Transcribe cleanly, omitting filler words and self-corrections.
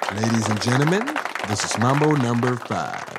Ladies and gentlemen, this is Mambo number 5.